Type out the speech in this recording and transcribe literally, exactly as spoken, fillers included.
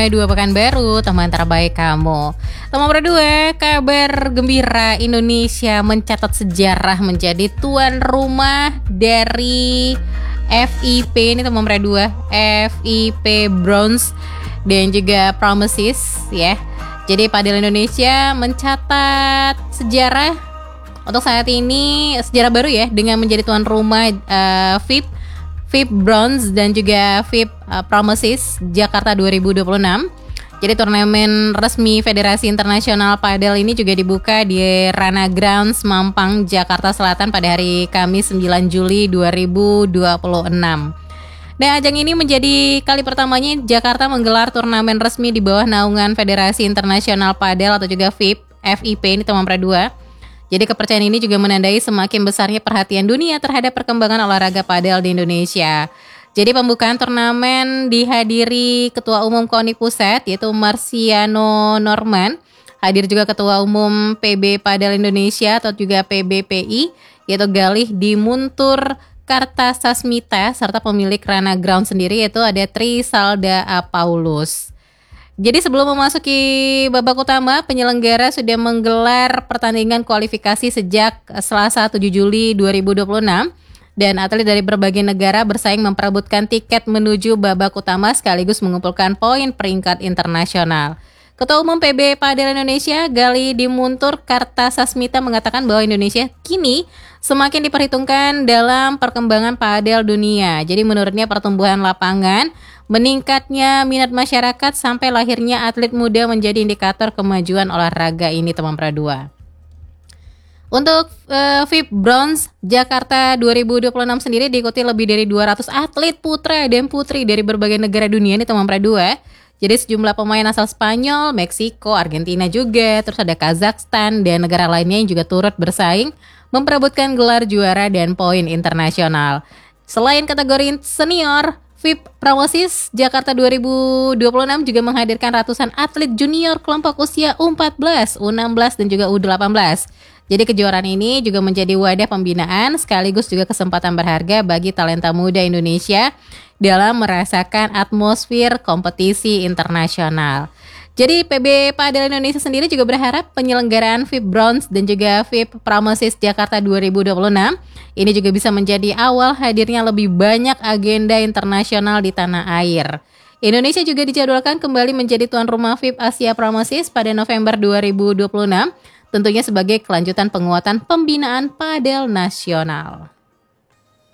dua Pekanbaru, teman terbaik kamu. Teman berdua, kabar gembira, Indonesia mencatat sejarah menjadi tuan rumah dari F I P ini teman berdua, F I P Bronze dan juga Promises ya. Jadi padel Indonesia mencatat sejarah untuk saat ini, sejarah baru ya, dengan menjadi tuan rumah uh, V I P V I P Bronze dan juga V I P uh, Promises Jakarta dua ribu dua puluh enam. Jadi turnamen resmi Federasi Internasional Padel ini juga dibuka di Rana Grounds Mampang, Jakarta Selatan pada hari Kamis sembilan Juli dua ribu dua puluh enam. Dan ajang ini menjadi kali pertamanya Jakarta menggelar turnamen resmi di bawah naungan Federasi Internasional Padel atau juga V I P F I P ini teman dua. Jadi kepercayaan ini juga menandai semakin besarnya perhatian dunia terhadap perkembangan olahraga padel di Indonesia. Jadi pembukaan turnamen dihadiri Ketua Umum KONI Pusat yaitu Marciano Norman. Hadir juga Ketua Umum P B Padel Indonesia atau juga P B P I yaitu Galih Dimuntur Kartasasmita serta pemilik Rana Ground sendiri yaitu ada Tri Salda A. Paulus. Jadi sebelum memasuki babak utama, penyelenggara sudah menggelar pertandingan kualifikasi sejak Selasa tujuh Juli dua ribu dua puluh enam dan atlet dari berbagai negara bersaing memperebutkan tiket menuju babak utama sekaligus mengumpulkan poin peringkat internasional. Ketua Umum P B Padel Indonesia, Galih Dimuntur Kartasasmita mengatakan bahwa Indonesia kini semakin diperhitungkan dalam perkembangan padel dunia. Jadi menurutnya pertumbuhan lapangan, meningkatnya minat masyarakat sampai lahirnya atlet muda menjadi indikator kemajuan olahraga ini teman pradua. Untuk uh, V I P Bronze Jakarta dua ribu dua puluh enam sendiri diikuti lebih dari dua ratus atlet putra dan putri dari berbagai negara dunia ini teman pradua. Jadi sejumlah pemain asal Spanyol, Meksiko, Argentina juga, terus ada Kazakhstan dan negara lainnya yang juga turut bersaing memperebutkan gelar juara dan poin internasional. Selain kategori senior, V I P Promosis Jakarta dua ribu dua puluh enam juga menghadirkan ratusan atlet junior kelompok usia U empat belas, U enam belas dan juga U delapan belas. Jadi kejuaraan ini juga menjadi wadah pembinaan sekaligus juga kesempatan berharga bagi talenta muda Indonesia dalam merasakan atmosfer kompetisi internasional. Jadi P B Padel Indonesia sendiri juga berharap penyelenggaraan V I P Bronze dan juga V I P Promosis Jakarta dua ribu dua puluh enam ini juga bisa menjadi awal hadirnya lebih banyak agenda internasional di tanah air. Indonesia juga dijadwalkan kembali menjadi tuan rumah V I P Asia Promosis pada November dua ribu dua puluh enam, tentunya sebagai kelanjutan penguatan pembinaan padel nasional.